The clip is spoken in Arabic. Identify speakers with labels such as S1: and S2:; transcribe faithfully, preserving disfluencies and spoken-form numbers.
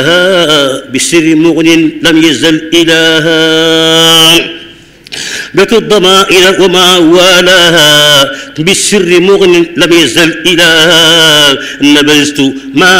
S1: بالسر مغن لم يزل إلها بك الضمائر وما والاها بالسر مغن لم يزل إلها نبذت ما